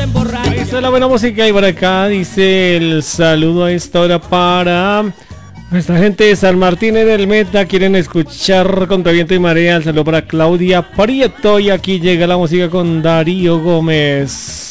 Ahí está la buena música y por acá dice el saludo a esta hora para nuestra gente de San Martín en el Meta. Quieren escuchar Contra Viento y Marea. El saludo para Claudia Prieto y aquí llega la música con Darío Gómez.